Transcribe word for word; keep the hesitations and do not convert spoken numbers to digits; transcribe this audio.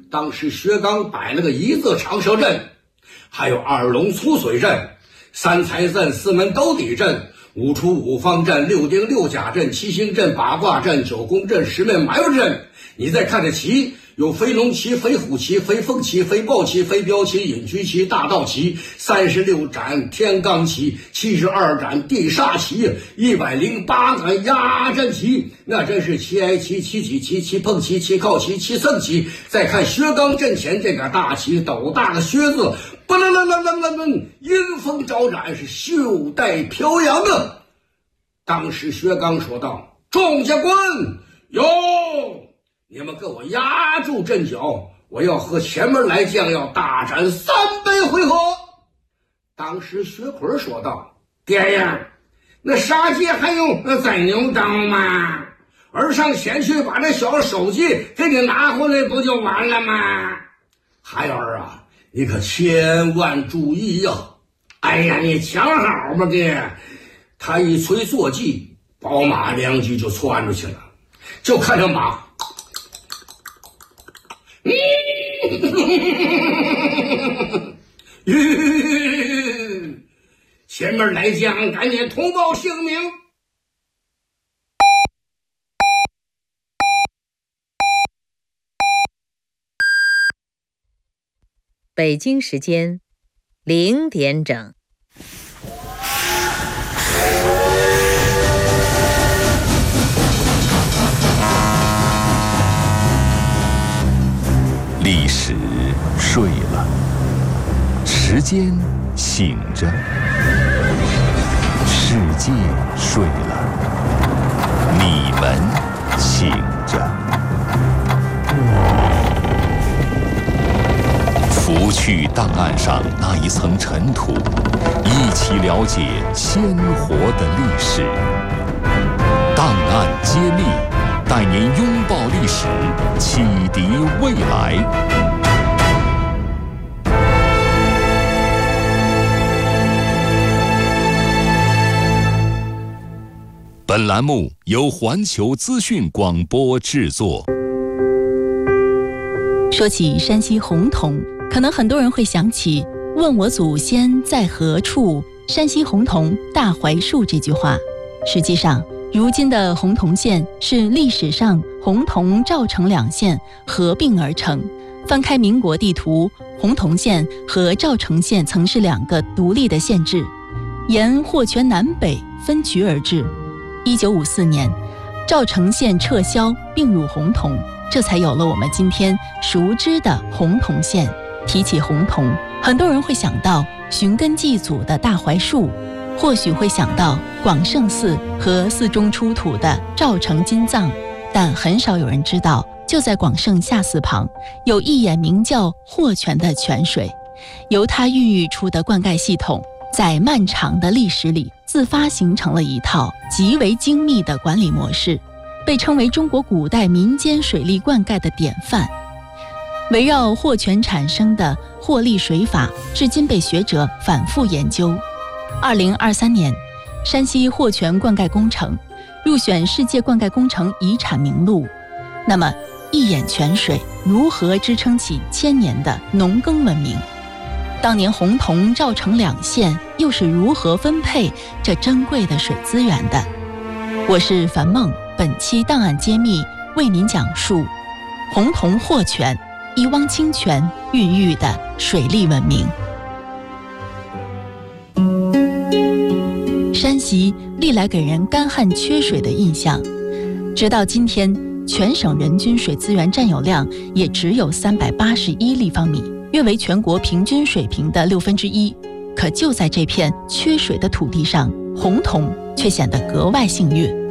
当时薛刚摆了个一字长蛇阵，还有二龙粗水阵、三财阵、四门兜底阵、五出五方阵、六丁六甲阵、七星阵、八卦阵、九宫阵、十面埋伏阵。你再看这旗，有飞龙旗、飞虎旗、飞凤旗、飞豹旗、飞镖旗、隐居旗、大道旗、三十六斩天罡旗、七十二斩地煞旗、一百零八个压阵旗，那真是七挨旗、七戟旗、七碰旗、七靠旗、七蹭旗。再看薛刚阵前这个大旗，斗大的薛字，不楞楞楞楞楞楞，阴风招展，是袖带飘扬啊！当时薛刚说道：“众将官，哟！你们给我压住阵脚，我要和前面来将要大战三百回合。”当时薛奎说道：“爹呀，那杀鸡还用宰牛刀吗？儿上前去把这小手机给你拿回来不就完了吗？孩儿啊，你可千万注意呀、啊！哎呀，你瞧好吧，爹。”他一催坐骑，宝马两骑就窜出去了，就看着马嗯，前面来将赶紧通报姓名。 北京时间零点整。 历史睡了，时间醒着，世界睡了，你们醒着。拂去档案上那一层尘土，一起了解鲜活的历史。档案揭秘，带您拥抱历史，启迪未来。本栏目由环球资讯广播制作。 说起山西洪洞，可能很多人会想起“问我祖先在何处，山西洪洞大槐树”这句话。实际上，如今的洪洞县是历史上洪洞、赵城两县合并而成。翻开民国地图，洪洞县和赵城县曾是两个独立的县制，沿霍泉南北分局而治。一九五四年，赵城县撤销并入洪洞，这才有了我们今天熟知的洪洞县。提起洪洞，很多人会想到寻根祭祖的大槐树，或许会想到广胜寺和寺中出土的赵城金藏，但很少有人知道，就在广胜下寺旁，有一眼名叫霍泉的泉水，由它孕育出的灌溉系统，在漫长的历史里自发形成了一套极为精密的管理模式，被称为中国古代民间水利灌溉的典范。围绕霍泉产生的霍利水法，至今被学者反复研究。二零二三年，山西霍泉灌溉工程入选世界灌溉工程遗产名录。那么，一眼泉水如何支撑起千年的农耕文明？当年洪洞、赵城两县又是如何分配这珍贵的水资源的？我是樊梦，本期档案揭秘为您讲述洪洞霍泉一汪清泉孕育的水利文明。山西历来给人干旱缺水的印象，直到今天，全省人均水资源占有量也只有三百八十一立方米，约为全国平均水平的六分之一。可就在这片缺水的土地上，洪洞却显得格外幸运。